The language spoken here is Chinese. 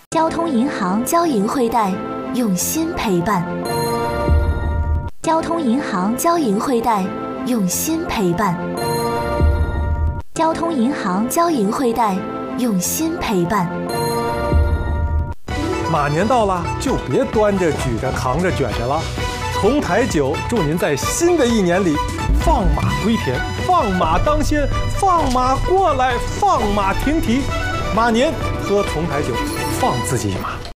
交通银行交银汇贷，用心陪伴。交通银行交银汇贷，用心陪伴。交通银行交银汇贷，用心陪伴。 马年到了，就别端着、举着、扛着、卷着了。同台酒祝您在新的一年里放马归田，放马当先，放马过来，放马停蹄。马年喝同台酒，放自己一马。